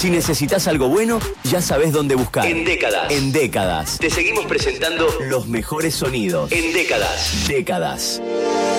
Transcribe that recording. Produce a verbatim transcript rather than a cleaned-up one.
Si necesitas algo bueno, ya sabes dónde buscar. En Décadas. En Décadas. Te seguimos presentando Los mejores sonidos. en Décadas. Décadas.